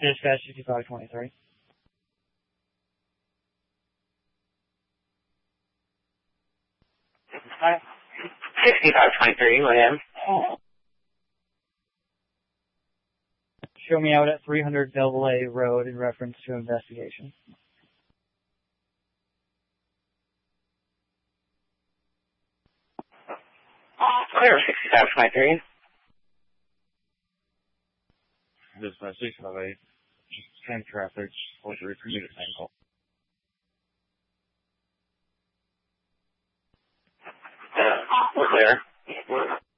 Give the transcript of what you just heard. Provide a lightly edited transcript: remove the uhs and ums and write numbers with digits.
Dispatch 6523. Hi. 6523, go ahead. Show me out at 300 Double A Road in reference to investigation. Clear, 6523. Dispatch 658. Just 10 traffic, supposed to retrieve a phone call. We're clear.